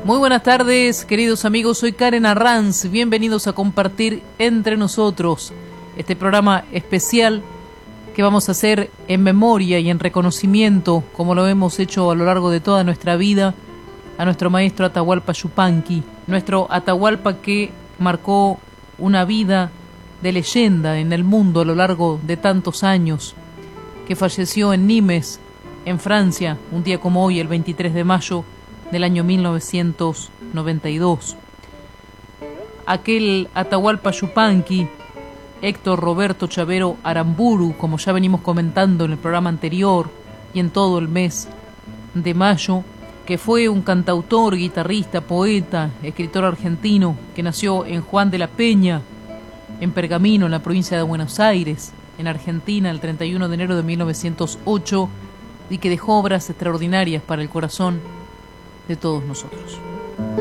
Muy buenas tardes, queridos amigos, soy Karen Arranz, bienvenidos a compartir entre nosotros este programa especial que vamos a hacer en memoria y en reconocimiento, como lo hemos hecho a lo largo de toda nuestra vida, a nuestro maestro Atahualpa Yupanqui, nuestro Atahualpa que marcó una vida de leyenda en el mundo a lo largo de tantos años, que falleció en Nimes, en Francia, un día como hoy, el 23 de mayo del año 1992. Aquel Atahualpa Yupanqui, Héctor Roberto Chavero Aramburu, como ya venimos comentando en el programa anterior y en todo el mes de mayo, que fue un cantautor, guitarrista, poeta, escritor argentino, que nació en Juan de la Peña, en Pergamino, en la provincia de Buenos Aires, en Argentina, el 31 de enero de 1908, y que dejó obras extraordinarias para el corazón de todos nosotros.